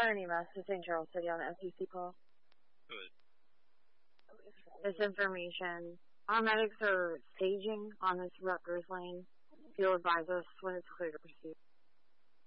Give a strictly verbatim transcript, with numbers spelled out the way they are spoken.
Fire and E M S to Saint Charles City on the S U C call. Good. This information. Our medics are staging on this Rutgers lane. You'll advise us when it's clear to proceed.